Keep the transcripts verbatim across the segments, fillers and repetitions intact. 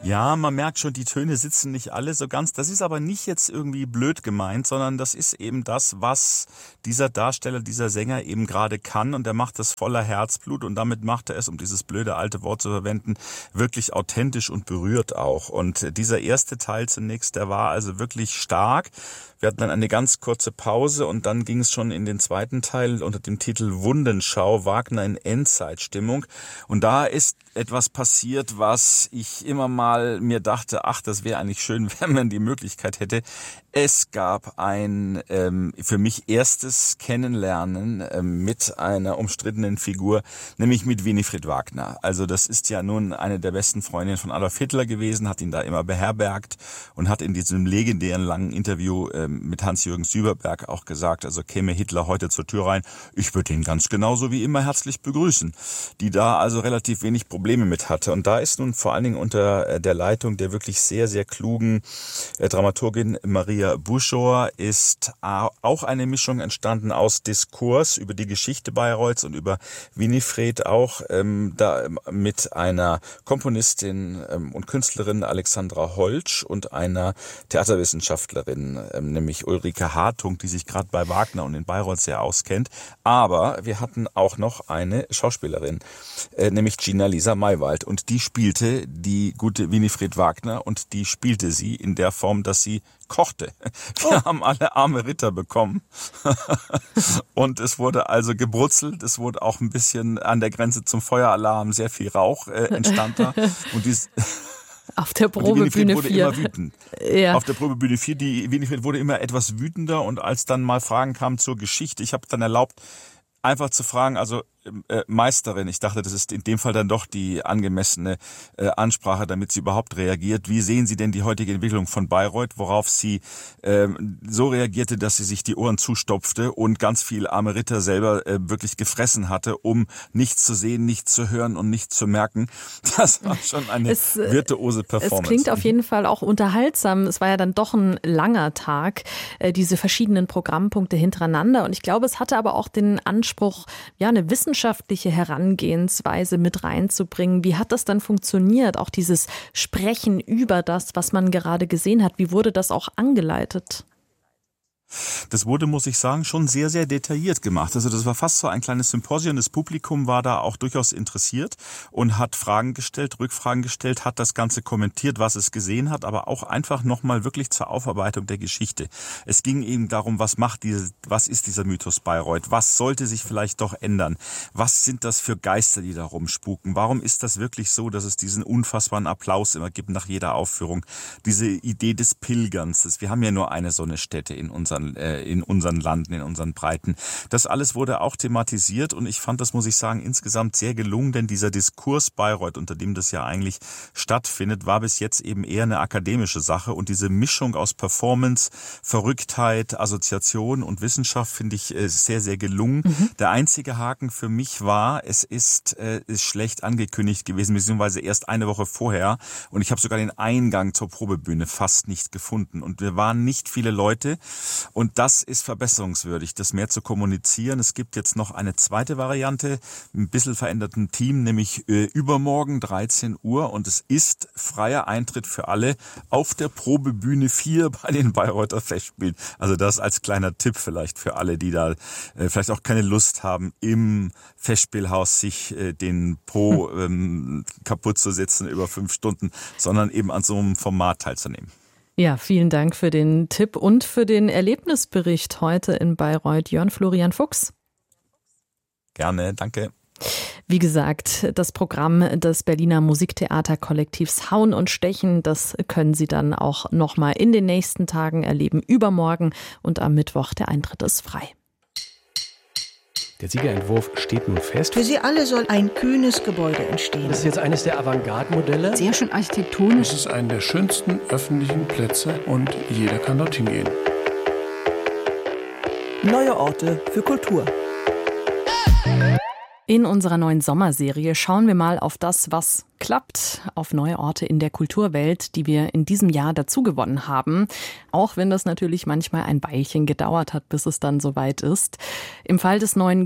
Ja, man merkt schon, die Töne sitzen nicht alle so ganz. Das ist aber nicht jetzt irgendwie blöd gemeint, sondern das ist eben das, was dieser Darsteller, dieser Sänger eben gerade kann. Und der macht das voller Herzblut und damit macht er es, um dieses blöde alte Wort zu verwenden, wirklich authentisch und berührt auch. Und dieser erste Teil zunächst, der war also wirklich stark. Wir hatten dann eine ganz kurze Pause und dann ging es schon in den zweiten Teil unter dem Titel Wundenschau, Wagner in Endzeitstimmung. Und da ist etwas passiert, was ich immer mal mir dachte, ach, das wäre eigentlich schön, wenn man die Möglichkeit hätte. Es gab ein ähm, für mich erstes Kennenlernen ähm, mit einer umstrittenen Figur, nämlich mit Winifred Wagner. Also das ist ja nun eine der besten Freundinnen von Adolf Hitler gewesen, hat ihn da immer beherbergt und hat in diesem legendären langen Interview ähm, mit Hans-Jürgen Süberberg auch gesagt, also käme Hitler heute zur Tür rein, ich würde ihn ganz genauso wie immer herzlich begrüßen, die da also relativ wenig Probleme mit hatte. Und da ist nun vor allen Dingen unter der Leitung der wirklich sehr, sehr klugen äh, Dramaturgin Maria Buschor ist auch eine Mischung entstanden aus Diskurs über die Geschichte Bayreuths und über Winifred auch, ähm, da mit einer Komponistin ähm, und Künstlerin Alexandra Holtsch und einer Theaterwissenschaftlerin, ähm, nämlich Ulrike Hartung, die sich gerade bei Wagner und in Bayreuth sehr auskennt. Aber wir hatten auch noch eine Schauspielerin, äh, nämlich Gina Lisa Maywald, und die spielte die gute Winifred Wagner und die spielte sie in der Form, dass sie kochte. Wir oh. haben alle arme Ritter bekommen. Und es wurde also gebrutzelt. Es wurde auch ein bisschen an der Grenze zum Feueralarm, sehr viel Rauch äh, entstand da. Und dies Auf der Probebühne wurde vier. Immer wütend. Ja. Auf der Probebühne vier, die Winifred wurde immer etwas wütender, und als dann mal Fragen kamen zur Geschichte, ich habe dann erlaubt, einfach zu fragen, also äh, Meisterin, ich dachte, das ist in dem Fall dann doch die angemessene äh, Ansprache, damit sie überhaupt reagiert. Wie sehen Sie denn die heutige Entwicklung von Bayreuth, worauf sie äh, so reagierte, dass sie sich die Ohren zustopfte und ganz viel arme Ritter selber äh, wirklich gefressen hatte, um nichts zu sehen, nichts zu hören und nichts zu merken. Das war schon eine es, virtuose Performance. Es klingt auf jeden Fall auch unterhaltsam. Es war ja dann doch ein langer Tag, äh, diese verschiedenen Programmpunkte hintereinander. Und ich glaube, es hatte aber auch den Anspruch, ja, eine Wissenschaft wissenschaftliche Herangehensweise mit reinzubringen. Wie hat das dann funktioniert? Auch dieses Sprechen über das, was man gerade gesehen hat. Wie wurde das auch angeleitet? Das wurde, muss ich sagen, schon sehr, sehr detailliert gemacht. Also das war fast so ein kleines Symposium. Das Publikum war da auch durchaus interessiert und hat Fragen gestellt, Rückfragen gestellt, hat das Ganze kommentiert, was es gesehen hat, aber auch einfach nochmal wirklich zur Aufarbeitung der Geschichte. Es ging eben darum, was macht diese, was ist dieser Mythos Bayreuth? Was sollte sich vielleicht doch ändern? Was sind das für Geister, die da rumspuken? Warum ist das wirklich so, dass es diesen unfassbaren Applaus immer gibt nach jeder Aufführung? Diese Idee des Pilgerns. Wir haben ja nur eine so eine Stätte in unseren in unseren Landen, in unseren Breiten. Das alles wurde auch thematisiert, und ich fand, das muss ich sagen, insgesamt sehr gelungen, denn dieser Diskurs Bayreuth, unter dem das ja eigentlich stattfindet, war bis jetzt eben eher eine akademische Sache, und diese Mischung aus Performance, Verrücktheit, Assoziation und Wissenschaft finde ich sehr, sehr gelungen. Mhm. Der einzige Haken für mich war, es ist, äh, ist schlecht angekündigt gewesen, beziehungsweise erst eine Woche vorher, und ich habe sogar den Eingang zur Probebühne fast nicht gefunden, und wir waren nicht viele Leute. Und das ist verbesserungswürdig, das mehr zu kommunizieren. Es gibt jetzt noch eine zweite Variante, ein bisschen veränderten Team, nämlich äh, übermorgen dreizehn Uhr. Und es ist freier Eintritt für alle auf der Probebühne vier bei den Bayreuther Festspielen. Also das als kleiner Tipp vielleicht für alle, die da äh, vielleicht auch keine Lust haben, im Festspielhaus sich äh, den Po ähm, kaputt zu setzen über fünf Stunden, sondern eben an so einem Format teilzunehmen. Ja, vielen Dank für den Tipp und für den Erlebnisbericht heute in Bayreuth, Jörn Florian Fuchs. Gerne, danke. Wie gesagt, das Programm des Berliner Musiktheaterkollektivs Hauen und Stechen, das können Sie dann auch nochmal in den nächsten Tagen erleben, übermorgen, und am Mittwoch, der Eintritt ist frei. Der Siegerentwurf steht nun fest. Für Sie alle soll ein kühnes Gebäude entstehen. Das ist jetzt eines der Avantgarde-Modelle. Sehr schön architektonisch. Es ist einer der schönsten öffentlichen Plätze und jeder kann dorthin gehen. Neue Orte für Kultur. In unserer neuen Sommerserie schauen wir mal auf das, was klappt, auf neue Orte in der Kulturwelt, die wir in diesem Jahr dazugewonnen haben. Auch wenn das natürlich manchmal ein Weilchen gedauert hat, bis es dann soweit ist. Im Fall des neuen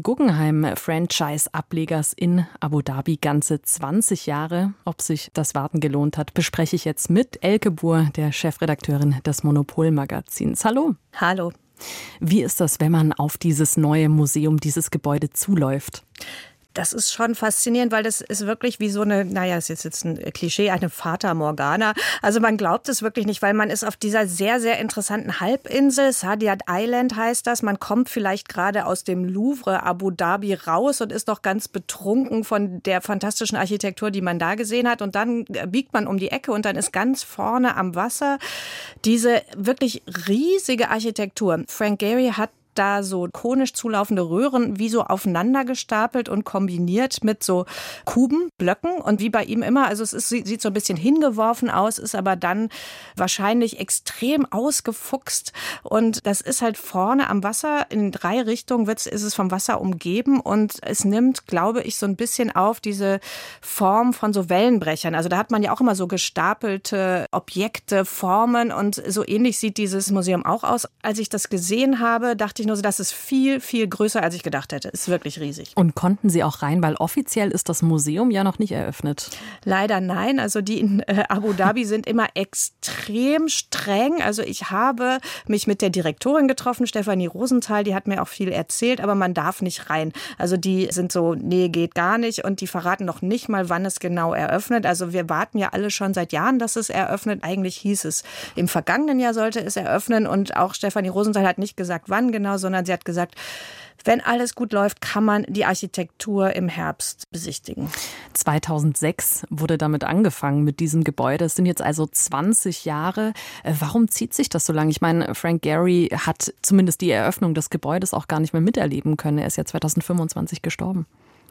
Guggenheim-Franchise-Ablegers in Abu Dhabi ganze zwanzig Jahre. Ob sich das Warten gelohnt hat, bespreche ich jetzt mit Elke Buhr, der Chefredakteurin des Monopol-Magazins. Hallo. Hallo. Wie ist das, wenn man auf dieses neue Museum, dieses Gebäude zuläuft? Das ist schon faszinierend, weil das ist wirklich wie so eine, naja, das ist jetzt ein Klischee, eine Fata Morgana. Also man glaubt es wirklich nicht, weil man ist auf dieser sehr, sehr interessanten Halbinsel. Saadiyat Island heißt das. Man kommt vielleicht gerade aus dem Louvre Abu Dhabi raus und ist noch ganz betrunken von der fantastischen Architektur, die man da gesehen hat. Und dann biegt man um die Ecke und dann ist ganz vorne am Wasser diese wirklich riesige Architektur. Frank Gehry hat da so konisch zulaufende Röhren wie so aufeinander gestapelt und kombiniert mit so Kuben, Blöcken und wie bei ihm immer, also es ist, sieht so ein bisschen hingeworfen aus, ist aber dann wahrscheinlich extrem ausgefuchst und das ist halt vorne am Wasser, in drei Richtungen wird's, ist es vom Wasser umgeben und es nimmt, glaube ich, so ein bisschen auf diese Form von so Wellenbrechern. Also da hat man ja auch immer so gestapelte Objekte, Formen und so ähnlich sieht dieses Museum auch aus. Als ich das gesehen habe, dachte ich nur so, das ist viel, viel größer, als ich gedacht hätte. Ist wirklich riesig. Und konnten Sie auch rein, weil offiziell ist das Museum ja noch nicht eröffnet? Leider nein. Also die in äh, Abu Dhabi sind immer extrem streng. Also ich habe mich mit der Direktorin getroffen, Stefanie Rosenthal, die hat mir auch viel erzählt, aber man darf nicht rein. Also die sind so, nee, geht gar nicht und die verraten noch nicht mal, wann es genau eröffnet. Also wir warten ja alle schon seit Jahren, dass es eröffnet. Eigentlich hieß es, im vergangenen Jahr sollte es eröffnen und auch Stefanie Rosenthal hat nicht gesagt, wann genau, sondern sie hat gesagt, wenn alles gut läuft, kann man die Architektur im Herbst besichtigen. zweitausendsechs wurde damit angefangen mit diesem Gebäude. Es sind jetzt also zwanzig Jahre. Warum zieht sich das so lange? Ich meine, Frank Gehry hat zumindest die Eröffnung des Gebäudes auch gar nicht mehr miterleben können. Er ist ja zweitausendfünfundzwanzig gestorben.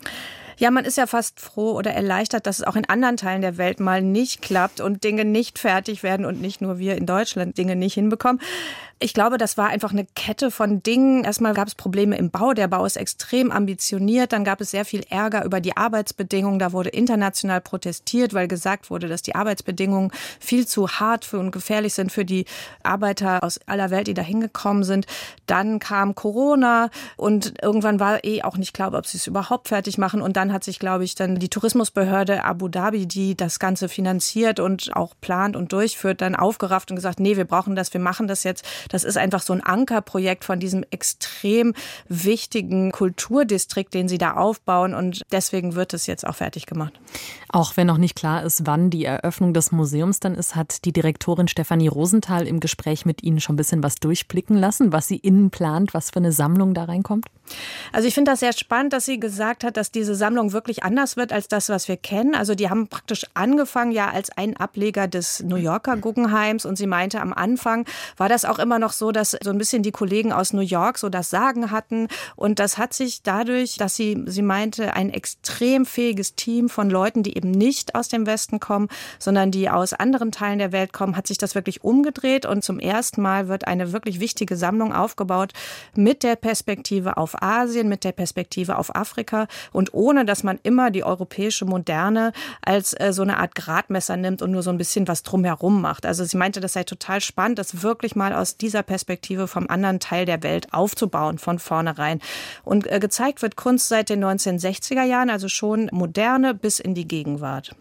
Ja, man ist ja fast froh oder erleichtert, dass es auch in anderen Teilen der Welt mal nicht klappt und Dinge nicht fertig werden und nicht nur wir in Deutschland Dinge nicht hinbekommen. Ich glaube, das war einfach eine Kette von Dingen. Erstmal gab es Probleme im Bau. Der Bau ist extrem ambitioniert. Dann gab es sehr viel Ärger über die Arbeitsbedingungen. Da wurde international protestiert, weil gesagt wurde, dass die Arbeitsbedingungen viel zu hart für und gefährlich sind für die Arbeiter aus aller Welt, die da hingekommen sind. Dann kam Corona und irgendwann war eh auch nicht klar, ob sie es überhaupt fertig machen. Und dann hat sich, glaube ich, dann die Tourismusbehörde Abu Dhabi, die das Ganze finanziert und auch plant und durchführt, dann aufgerafft und gesagt, nee, wir brauchen das, wir machen das jetzt. Das ist einfach so ein Ankerprojekt von diesem extrem wichtigen Kulturdistrikt, den sie da aufbauen. Und deswegen wird es jetzt auch fertig gemacht. Auch wenn noch nicht klar ist, wann die Eröffnung des Museums dann ist, hat die Direktorin Stefanie Rosenthal im Gespräch mit Ihnen schon ein bisschen was durchblicken lassen, was sie innen plant, was für eine Sammlung da reinkommt? Also ich finde das sehr spannend, dass sie gesagt hat, dass diese Sammlung wirklich anders wird als das, was wir kennen. Also die haben praktisch angefangen ja als ein Ableger des New Yorker Guggenheims und sie meinte, am Anfang war das auch immer noch so, dass so ein bisschen die Kollegen aus New York so das Sagen hatten und das hat sich dadurch, dass sie, sie meinte, ein extrem fähiges Team von Leuten, die eben nicht aus dem Westen kommen, sondern die aus anderen Teilen der Welt kommen, hat sich das wirklich umgedreht und zum ersten Mal wird eine wirklich wichtige Sammlung aufgebaut mit der Perspektive auf Asien, mit der Perspektive auf Afrika und ohne, dass man immer die europäische Moderne als äh, so eine Art Gradmesser nimmt und nur so ein bisschen was drumherum macht. Also sie meinte, das sei total spannend, das wirklich mal aus dieser Perspektive vom anderen Teil der Welt aufzubauen, von vornherein. Und äh, gezeigt wird Kunst seit den neunzehnhundertsechziger Jahren, also schon moderne bis in die Gegenwart.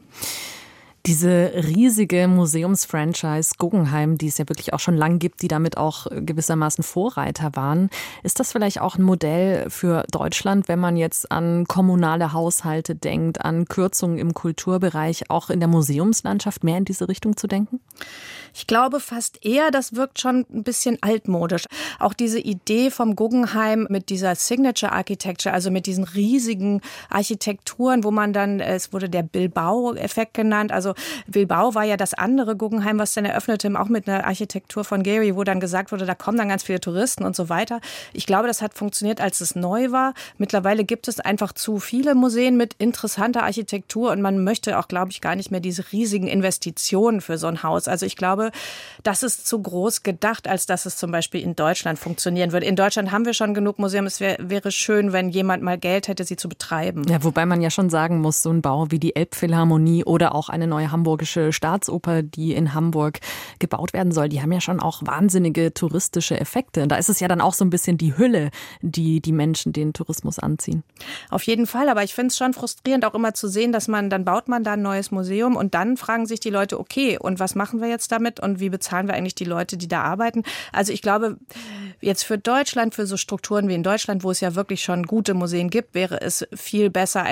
Diese riesige Museumsfranchise Guggenheim, die es ja wirklich auch schon lang gibt, die damit auch gewissermaßen Vorreiter waren. Ist das vielleicht auch ein Modell für Deutschland, wenn man jetzt an kommunale Haushalte denkt, an Kürzungen im Kulturbereich, auch in der Museumslandschaft mehr in diese Richtung zu denken? Ich glaube fast eher, das wirkt schon ein bisschen altmodisch. Auch diese Idee vom Guggenheim mit dieser Signature Architecture, also mit diesen riesigen Architekturen, wo man dann, es wurde der Bilbao-Effekt genannt, also Also Bilbao war ja das andere Guggenheim, was dann eröffnete, auch mit einer Architektur von Gehry, wo dann gesagt wurde, da kommen dann ganz viele Touristen und so weiter. Ich glaube, das hat funktioniert, als es neu war. Mittlerweile gibt es einfach zu viele Museen mit interessanter Architektur und man möchte auch, glaube ich, gar nicht mehr diese riesigen Investitionen für so ein Haus. Also ich glaube, das ist zu groß gedacht, als dass es zum Beispiel in Deutschland funktionieren würde. In Deutschland haben wir schon genug Museen. Es wär, wäre schön, wenn jemand mal Geld hätte, sie zu betreiben. Ja, wobei man ja schon sagen muss, so ein Bau wie die Elbphilharmonie oder auch eine neue hamburgische Staatsoper, die in Hamburg gebaut werden soll, die haben ja schon auch wahnsinnige touristische Effekte. Und da ist es ja dann auch so ein bisschen die Hülle, die die Menschen den Tourismus anziehen. Auf jeden Fall, aber ich finde es schon frustrierend, auch immer zu sehen, dass man, dann baut man da ein neues Museum und dann fragen sich die Leute, okay, und was machen wir jetzt damit und wie bezahlen wir eigentlich die Leute, die da arbeiten? Also ich glaube, jetzt für Deutschland, für so Strukturen wie in Deutschland, wo es ja wirklich schon gute Museen gibt, wäre es viel besser,